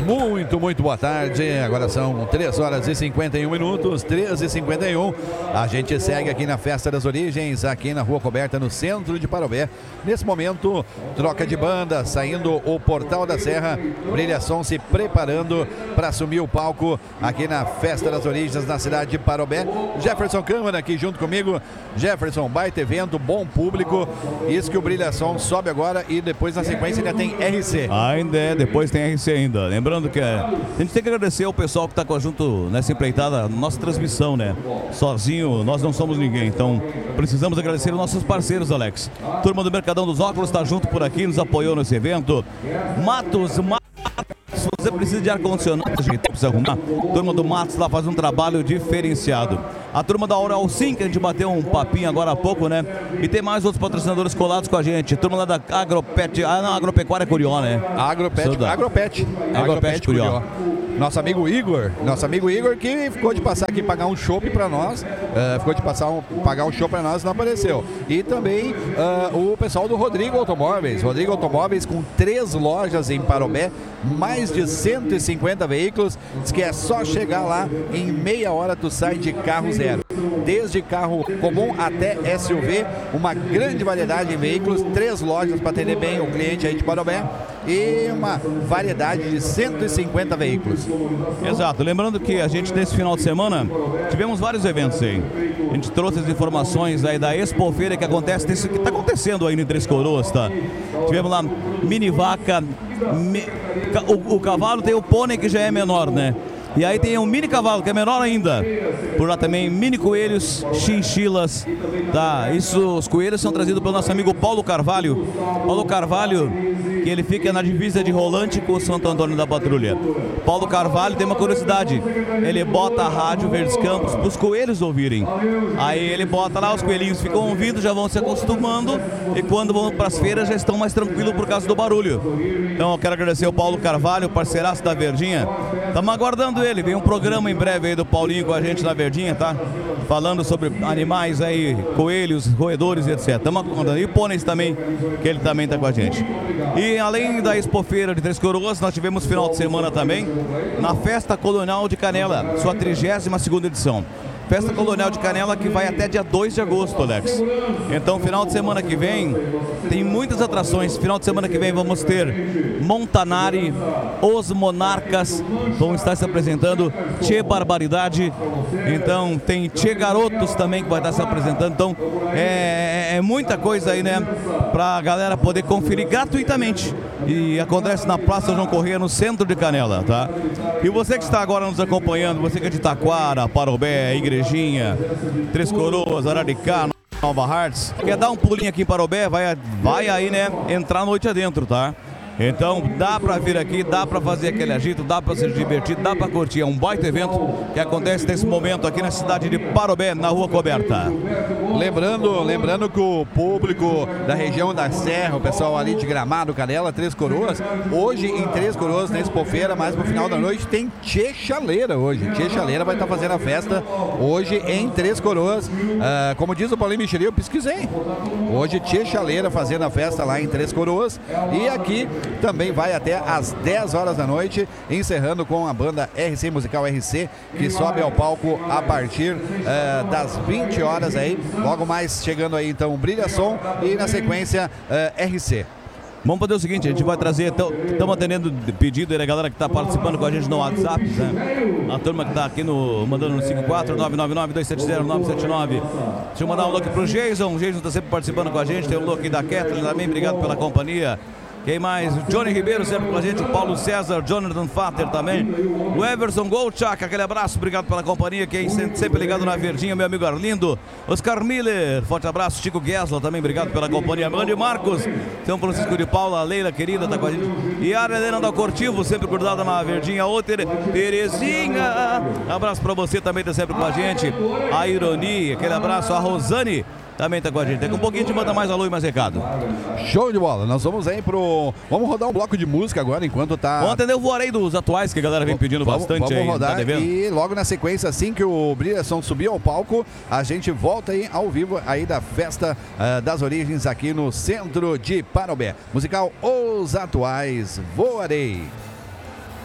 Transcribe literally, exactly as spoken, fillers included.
Muito, muito boa tarde. Agora são três horas e cinquenta e um minutos, treze e cinquenta e um. A gente segue aqui na Festa das Origens, aqui na Rua Coberta, no centro de Parobé. Nesse momento, troca de banda, saindo o Portal da Serra, Brilhação se preparando para assumir o palco aqui na Festa das Origens, na cidade de Parobé. Jefferson Câmara aqui junto comigo. Jefferson, baita evento, bom público. Isso que o Brilhação sobe agora e depois na sequência ainda tem R C. Ainda é, depois tem R C ainda. Lembrando que é, a gente tem que agradecer ao pessoal que está junto nessa empreitada, nossa transmissão, né? Sozinho nós não somos ninguém, então precisamos agradecer aos nossos parceiros, Alex. Turma do Mercadão dos Óculos está junto por aqui, nos apoiou nesse evento. Matos, Matos, se você precisa de ar-condicionado, a gente precisa arrumar. Turma do Matos lá faz um trabalho diferenciado. A turma da Oral Sim, que a gente bateu um papinho agora há pouco, né? E tem mais outros patrocinadores colados com a gente. Turma lá da Agropet, ah não, Agropecuária Curió, né? Agropet, Agropet. Agropet, Agropet Curió. Nosso amigo Igor, nosso amigo Igor que ficou de passar aqui pagar um chopp para nós, uh, ficou de passar um, pagar um chopp para nós, não apareceu. E também uh, o pessoal do Rodrigo Automóveis, Rodrigo Automóveis com três lojas em Parobé, mais de cento e cinquenta veículos, diz que é só chegar lá, em meia hora tu sai de carro zero. Desde carro comum até S U V, uma grande variedade de veículos, três lojas para atender bem o cliente aí de Parobé e uma variedade de cento e cinquenta veículos. Exato, lembrando que a gente nesse final de semana tivemos vários eventos aí. A gente trouxe as informações aí da Expofeira que acontece, desse, que está acontecendo aí em Três Coroas, tá? Tivemos lá mini vaca, mi, o, o cavalo tem o pônei que já é menor, né? E aí tem um mini cavalo, que é menor ainda. Por lá também, mini coelhos, chinchilas, tá? Isso, os coelhos são trazidos pelo nosso amigo Paulo Carvalho. Paulo Carvalho, que ele fica na divisa de Rolante com o Santo Antônio da Patrulha. Paulo Carvalho tem uma curiosidade. Ele bota a rádio Verdes Campos para os coelhos ouvirem. Aí ele bota lá, os coelhinhos ficam ouvindo, já vão se acostumando. E quando vão para as feiras já estão mais tranquilos por causa do barulho. Então eu quero agradecer ao Paulo Carvalho, parceiraço da Verdinha. Estamos aguardando ele. Vem um programa em breve aí do Paulinho com a gente na Verdinha, tá? Falando sobre animais aí, coelhos, roedores, etcétera. Estamos aguardando. E pôneis também, que ele também está com a gente. E além da Expofeira de Três Coroas, nós tivemos final de semana também na Festa Colonial de Canela, sua trigésima segunda edição. Festa Colonial de Canela que vai até dia dois de agosto, Alex. Então, final de semana que vem, tem muitas atrações. Final de semana que vem vamos ter Montanari, Os Monarcas, vão estar se apresentando, Tchê Barbaridade. Então, tem Tchê Garotos também que vai estar se apresentando. Então, é, é muita coisa aí, né? Pra galera poder conferir gratuitamente. E acontece na Praça João Corrêa, no centro de Canela, tá? E você que está agora nos acompanhando, você que é de Taquara, Parobé, Igrejinha, Três Coroas, Araricá, Nova Hartz, quer dar um pulinho aqui em Parobé, vai, vai aí, né, entrar a noite adentro, tá? Então dá pra vir aqui, dá pra fazer aquele agito, dá pra se divertir, dá pra curtir. É um baita evento que acontece nesse momento aqui na cidade de Parobé, na Rua Coberta. Lembrando, lembrando que o público da região da Serra, o pessoal ali de Gramado, Canela, Três Coroas, hoje em Três Coroas, na Expofeira, mais no final da noite, tem Tchê Chaleira hoje. Tchê Chaleira vai estar fazendo a festa hoje em Três Coroas. Uh, como diz o Paulinho Micheli, eu pesquisei. Hoje Tchê Chaleira fazendo a festa lá em Três Coroas. E aqui também vai até às dez horas da noite, encerrando com a banda R C Musical R C, que sobe ao palco a partir uh, das vinte horas aí. Logo mais chegando aí então o Brilhação e na sequência uh, R C. Vamos fazer o seguinte, a gente vai trazer, estamos atendendo pedido aí da galera que está participando com a gente no WhatsApp, né? A turma que está aqui no, mandando no cinco quatro nove nove nove dois sete zero nove sete nove. Deixa eu mandar um look pro Jason, o Jason está sempre participando com a gente, tem o look da Kathleen também, obrigado pela companhia. Quem mais? O Johnny Ribeiro sempre com a gente, o Paulo César, Jonathan Fatter também, o Everson Goldchak, aquele abraço, obrigado pela companhia, quem sempre ligado na Verdinha, meu amigo Arlindo, Oscar Miller, forte abraço, Chico Guesla também, obrigado pela companhia, Grande Marcos, São Francisco de Paula, a Leila querida tá com a gente, e a Helena da Cortivo, sempre grudada na Verdinha, ô Tere... Terezinha, abraço pra você também, tá sempre com a gente, a Ironia, aquele abraço, a Rosane, também tá com a gente. Daqui um pouquinho a gente manda mais alô e mais recado. Show de bola. Nós vamos aí pro... Vamos rodar um bloco de música agora, enquanto tá... Vamos atender o voarei dos atuais, que a galera vem pedindo vamos, bastante vamos aí. Rodar, tá e logo na sequência, assim que o Brilhação subir ao palco, a gente volta aí ao vivo aí da Festa uh, das Origens aqui no centro de Parobé. Musical Os Atuais, Voarei.